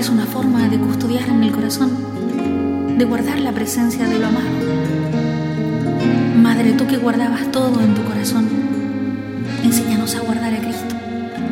es una forma de custodiar en el corazón, de guardar la presencia de lo amado. Madre, tú que guardabas todo en tu corazón, enséñanos a guardar a Cristo.